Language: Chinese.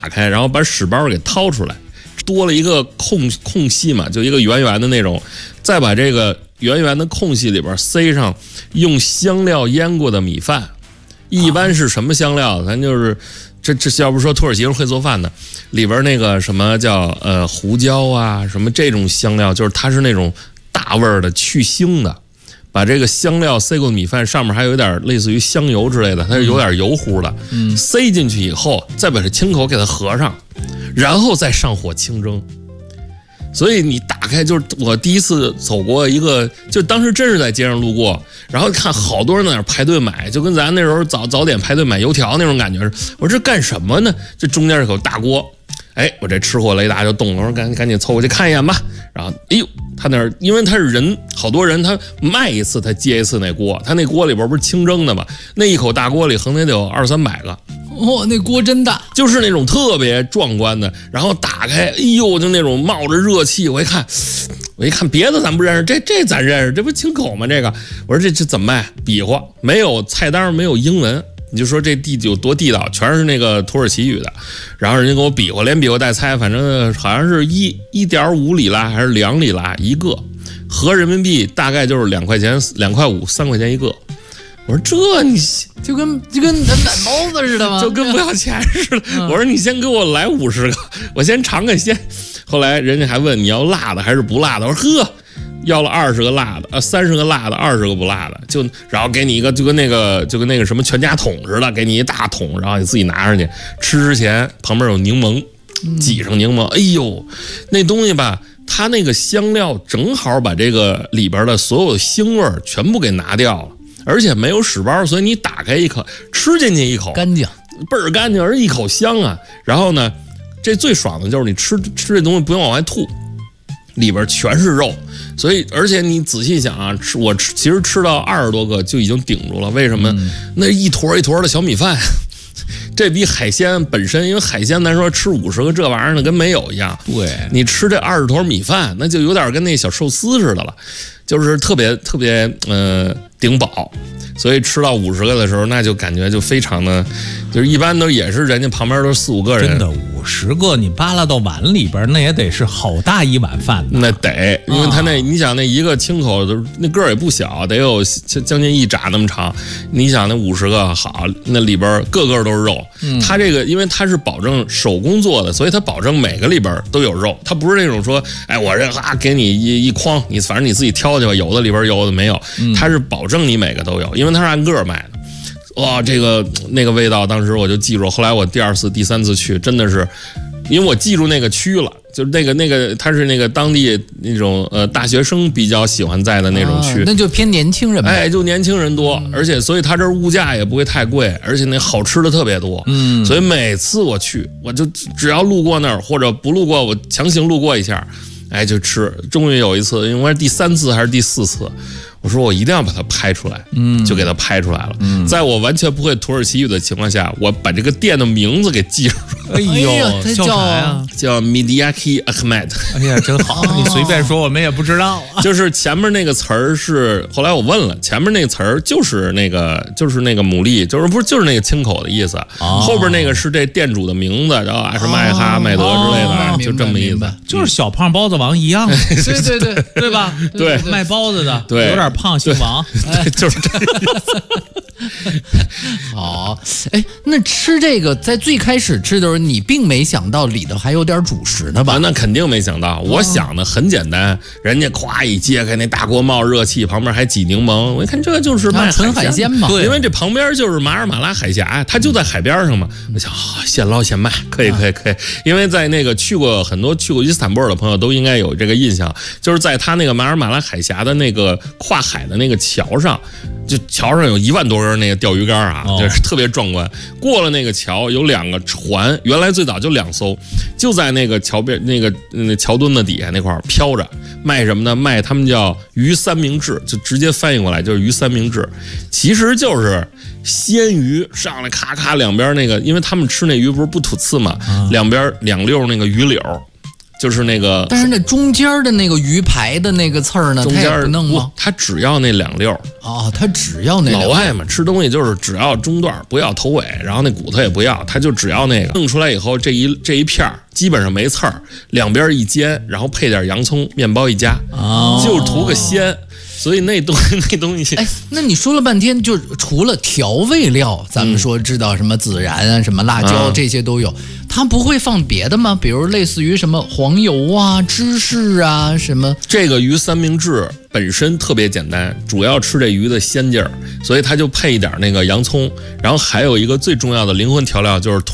开，然后把屎包给掏出来，多了一个空隙嘛，就一个圆圆的那种，再把这个圆圆的空隙里边塞上用香料腌过的米饭。一般是什么香料？咱就是这要不说土耳其人会做饭的，里边那个什么叫胡椒啊，什么这种香料，就是它是那种大味儿的去腥的。把这个香料塞过米饭，上面还有点类似于香油之类的，它是有点油乎的。塞进去以后，再把这清口给它合上，然后再上火清蒸。所以你打开，就是我第一次走过一个，就当时真是在街上路过，然后看好多人在那排队买，就跟咱那时候早点排队买油条那种感觉是。我说这干什么呢？这中间是口大锅，哎，我这吃货雷达就动了，我说赶紧凑过去看一眼吧。然后，哎呦，他那儿因为他是人，好多人他卖一次他接一次那锅，他那锅里边不是清蒸的嘛，那一口大锅里横得有200-300个。 哦，那锅真大， 就是那种特别壮观的，然后打开，哎呦，就那种冒着热气，我一看别的咱不认识，这咱认识，这不清口吗？这个，我说这怎么卖？比划，没有菜单，没有英文，你就说这地有多地道，全是那个土耳其语的，然后人家给我比划，连比划带猜，反正好像是1.5里拉还是2里拉一个，合人民币大概就是2块钱、2块5、3块钱一个。我说这你就跟买包子似的吗？ 就跟不要钱似的。我说你先给我来50个，我先尝个鲜。后来人家还问你要辣的还是不辣的，我说呵，要了20个辣的，30个辣的，20个不辣的，然后给你一个就跟那个什么全家桶似的，给你一大桶，然后你自己拿上去吃之前旁边有柠檬，挤上柠檬，哎呦，那东西吧。它那个香料正好把这个里边的所有腥味全部给拿掉了。而且没有屎包，所以你打开一口，吃进去一口干净， 倍儿干净，而一口香啊。然后呢，这最爽的就是你吃这东西不用往外吐，里边全是肉。所以，而且你仔细想啊，我其实吃到20多个就已经顶住了。为什么？那一坨一坨的小米饭，这比海鲜本身，因为海鲜咱说吃50个这玩意儿呢，跟没有一样。 对， 你吃这20坨米饭，那就有点跟那小寿司似的了。就是特别顶饱，所以吃到50个的时候，那就感觉就非常的，就是一般都也是人家旁边都4-5个人， 真的50个你扒拉到碗里边，那也得是好大一碗饭呢。 那得，因为他你想那一个清口的那个儿也不小，得有将近1拃那么长。你想那50个好，那里边个个都是肉。他这个因为他是保证手工做的，所以他保证每个里边都有肉。他不是那种说，哎，我这给你一筐，你反正你自己挑去吧，有的里边有的没有。他是保证你每个都有，因为他是按个卖的。哇，那个味道，当时我就记住。后来我第2次、第3次去，真的是，因为我记住那个区了，就是那个，他是那个当地那种大学生比较喜欢在的那种区， 那就偏年轻人， 哎，就年轻人多，而且所以他这物价也不会太贵，而且那好吃的特别多，所以每次我去，我就只要路过那儿或者不路过，我强行路过一下，哎，就吃。终于有一次，因为第3次还是第4次。我说我一定要把它拍出来，就给它拍出来了。在我完全不会土耳其语的情况下，我把这个店的名字给记住了。 哎呦，叫啥呀？ 叫 Midyaki Ahmed。 哎呀，真好！你随便说，我们也不知道。 就是前面那个词儿是，后来我问了，前面那个词儿就是那个牡蛎，就是那个清口的意思。后边那个是这店主的名字，然后什么艾哈迈德之类的，就这么意思。 就是小胖包子王一样。 对对吧？ 对， 卖包子的， 对， 有点胖，姓王， 就是这个意思。 好，哎，那吃这个在最开始吃的时候，你并没想到里头还有点主食呢吧？ 那肯定没想到，我想的很简单，人家咵一揭开那大锅冒热气，旁边还挤柠檬，我一看这就是卖纯海鲜嘛， 对，因为这旁边就是马尔马拉海峡，它就在海边上嘛。我想现捞现卖，可以。因为在那个去过伊斯坦布尔的朋友都应该有这个印象，就是在他那个马尔马拉海峡的那个跨海的那个桥上，就桥上有1万多根那个钓鱼竿啊，就是特别壮观。过了那个桥有2个船，原来最早就2艘，就在那个桥边那个桥墩子底下那块飘着，卖什么呢？卖他们叫鱼三明治，就直接翻译过来就是鱼三明治，其实就是鲜鱼上来咔咔两边那个，因为他们吃那鱼不是不吐刺嘛，两边2溜那个鱼柳。 就是那个但是那中间的那个鱼排的那个刺儿呢，它中间也不弄吗？ 他只要那2溜。 哦，他只要那老外嘛，吃东西就是只要中段，不要头尾，然后那骨头也不要，他就只要那个弄出来以后，这一片儿基本上没刺儿，两边一煎，然后配点洋葱，面包一夹，就是图个鲜。所以那东西， 哎，那你说了半天，就除了调味料，咱们说知道什么孜然啊、什么辣椒这些都有，它不会放别的吗？比如类似于什么黄油啊、芝士啊什么？ 这个鱼三明治本身特别简单，主要吃这鱼的鲜劲儿，所以它就配一点那个洋葱，然后还有一个最重要的灵魂调料就是